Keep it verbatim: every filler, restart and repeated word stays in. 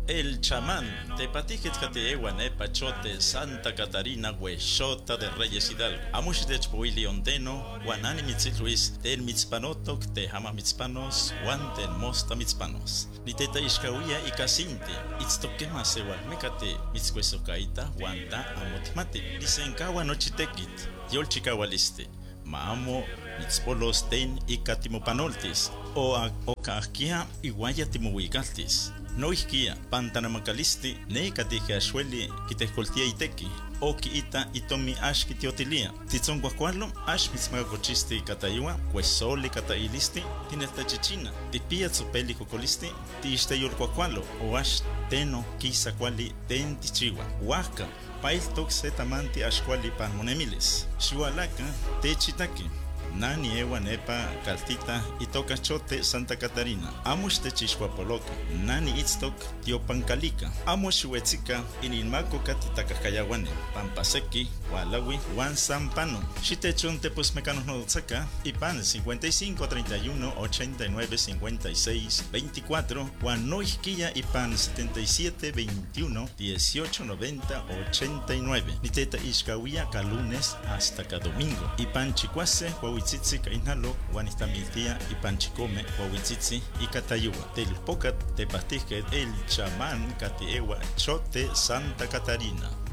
El chamán, tepatijit kateewa nepa chote Santa Catarina huexota de Reyes Hidalgo. Amush de chpoili ondeno, guanani mitzit Luis, tel mitzpanotok, te hama mitzpanos, guan tel mosta mitzpanos. Ni teta ishkawia y casinti, itztokema sewal mecate, mitzcuesocaita, guanta amotmati. Lisenkawa nochitekit, yol chikawaliste. Maamo mitzpolos ten y katimopanoltis, o okakia iguaya timohuigaltis. No isquia, pantanamacalisti, ne catija shueli, kitescoltia iteki, o kiita itomi ash kitiotilia. Titzon guacualo, ash mitzmagacochisti cataiwa, cuesoli catailisti, tineta chichina, tipia tsupeli cocolisti, tiste yol guacualo, o ash teno kisa quali ten tichiwa. Huaca, pail toxe tamanti ash quali panmonemilis. Shualaka, techitaki. Nani ewa nepa kaltita itoka chote Santa Catarina. Amush te chishwapoloka. Nani itztok tiopancalica. Amush huetzika inilmako katitakajayawane. Pampaseki, walawi, wan sampano. Shitechon te pues mecanos no saca. Ipan cincuenta y cinco, treinta y uno, ochenta y nueve, cincuenta y seis, veinticuatro. Wan no isquilla ipan setenta y siete, veintiuno, dieciocho, noventa, ochenta y nueve. Niteta ishkawia ka lunes hasta ka domingo. Ipan chicuase, Huahuitzitzi kainalo, Guanistamiltia y Panchicome, Huahuitzitzi y Catayua. Del Pocat te pastisque el chamán Catiewa Chote Santa Catarina.